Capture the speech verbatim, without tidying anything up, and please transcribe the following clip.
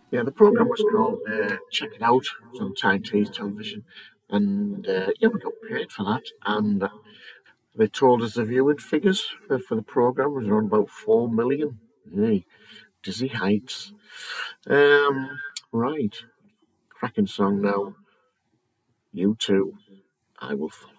Yeah, the program was called uh, Check It Out. It was on Tyne Tees Television, and uh, yeah, we got paid for that. And they told us the viewing figures for, for the program was around about four million. Hey, dizzy heights. Um, right, cracking song now. You too. I will follow.